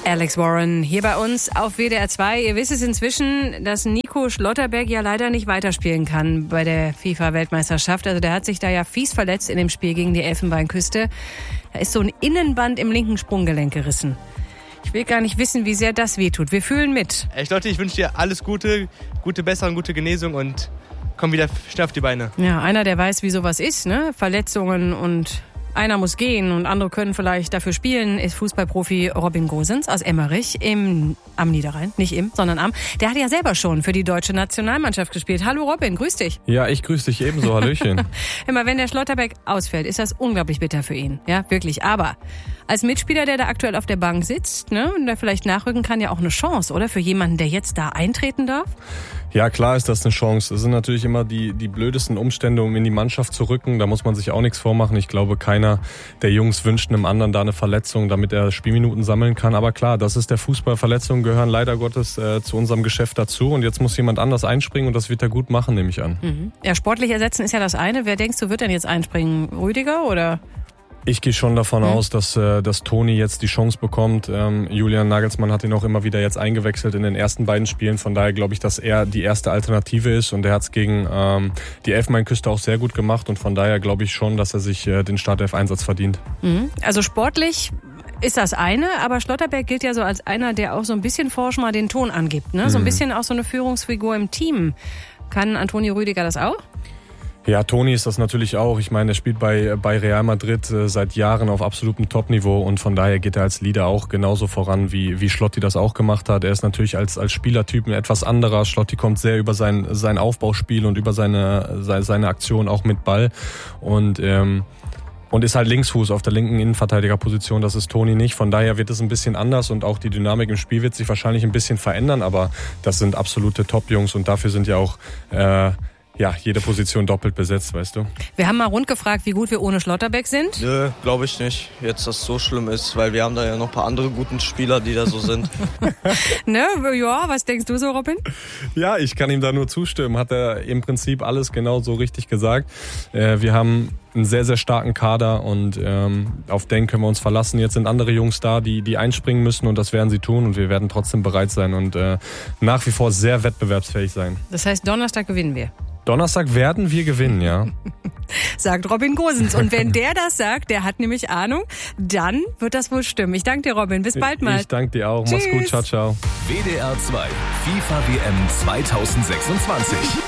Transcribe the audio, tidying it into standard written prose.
Alex Warren hier bei uns auf WDR 2. Ihr wisst es inzwischen, dass Nico Schlotterbeck ja leider nicht weiterspielen kann bei der FIFA-Weltmeisterschaft. Also der hat sich da ja fies verletzt in dem Spiel gegen die Elfenbeinküste. Da ist so ein Innenband im linken Sprunggelenk gerissen. Ich will gar nicht wissen, wie sehr das wehtut. Wir fühlen mit. Echt, Leute, ich wünsche dir alles Gute, gute Besserung, gute Genesung und komm wieder schnell auf die Beine. Ja, einer, der weiß, wie sowas ist, ne? Verletzungen und einer muss gehen und andere können vielleicht dafür spielen, ist Fußballprofi Robin Gosens aus Emmerich am Niederrhein. Nicht im, sondern am. Der hat ja selber schon für die deutsche Nationalmannschaft gespielt. Hallo Robin, grüß dich. Ja, ich grüße dich ebenso. Hallöchen. Immer wenn der Schlotterbeck ausfällt, ist das unglaublich bitter für ihn. Ja, wirklich. Aber als Mitspieler, der da aktuell auf der Bank sitzt, ne, und der vielleicht nachrücken kann, ja auch eine Chance, oder? Für jemanden, der jetzt da eintreten darf? Ja, klar ist das eine Chance. Es sind natürlich immer die blödesten Umstände, um in die Mannschaft zu rücken. Da muss man sich auch nichts vormachen. Ich glaube, keiner der Jungs wünscht einem anderen da eine Verletzung, damit er Spielminuten sammeln kann. Aber klar, das ist der Fußball. Verletzungen gehören leider Gottes zu unserem Geschäft dazu. Und jetzt muss jemand anders einspringen und das wird er gut machen, nehme ich an. Mhm. Ja, sportlich ersetzen ist ja das eine. Wer denkst du, wird denn jetzt einspringen? Rüdiger oder? Ich gehe schon davon aus, dass Toni jetzt die Chance bekommt. Julian Nagelsmann hat ihn auch immer wieder jetzt eingewechselt in den ersten beiden Spielen. Von daher glaube ich, dass er die erste Alternative ist. Und er hat es gegen die Elfenbeinküste auch sehr gut gemacht. Und von daher glaube ich schon, dass er sich den Startelf-Einsatz verdient. Also sportlich ist das eine, aber Schlotterbeck gilt ja so als einer, der auch so ein bisschen forsch mal den Ton angibt. Ne? So ein bisschen auch so eine Führungsfigur im Team. Kann Antonio Rüdiger das auch? Ja, Toni ist das natürlich auch. Ich meine, er spielt bei Real Madrid seit Jahren auf absolutem Top-Niveau und von daher geht er als Leader auch genauso voran, wie Schlotti das auch gemacht hat. Er ist natürlich als Spielertyp ein etwas anderer. Schlotti kommt sehr über sein Aufbauspiel und über seine Aktion auch mit Ball und ist halt Linksfuß auf der linken Innenverteidigerposition. Das ist Toni nicht. Von daher wird es ein bisschen anders und auch die Dynamik im Spiel wird sich wahrscheinlich ein bisschen verändern, aber das sind absolute Top-Jungs und dafür sind ja auch jede Position doppelt besetzt, weißt du. Wir haben mal rund gefragt, wie gut wir ohne Schlotterbeck sind. Nö, glaube ich nicht, jetzt, dass es so schlimm ist, weil wir haben da ja noch ein paar andere guten Spieler, die da so sind. Ne, ja, was denkst du so, Robin? Ja, ich kann ihm da nur zustimmen. Hat er im Prinzip alles genau so richtig gesagt. Wir haben einen sehr, sehr starken Kader und auf den können wir uns verlassen. Jetzt sind andere Jungs da, die einspringen müssen und das werden sie tun und wir werden trotzdem bereit sein und nach wie vor sehr wettbewerbsfähig sein. Das heißt, Donnerstag gewinnen wir. Donnerstag werden wir gewinnen, ja. Sagt Robin Gosens. Und wenn der das sagt, der hat nämlich Ahnung, dann wird das wohl stimmen. Ich danke dir, Robin. Bis bald mal. Ich danke dir auch. Tschüss. Mach's gut. Ciao, ciao. WDR 2 FIFA WM 2026.